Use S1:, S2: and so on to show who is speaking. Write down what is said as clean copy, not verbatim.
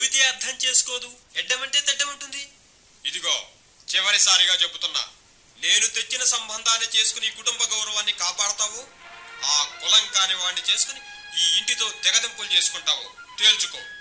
S1: అర్థం చేసుకోదు, ఎడ్డమంటే తెడ్డమంటుంది.
S2: ఇదిగో చివరిసారిగా చెబుతున్నా, నేను తెచ్చిన సంబంధాన్ని చేసుకుని కుటుంబ గౌరవాన్ని కాపాడతావు, ఆ కులం కాని వాడిని చేసుకుని ఈ ఇంటితో తెగదెంపులు చేసుకుంటావు, తేల్చుకో.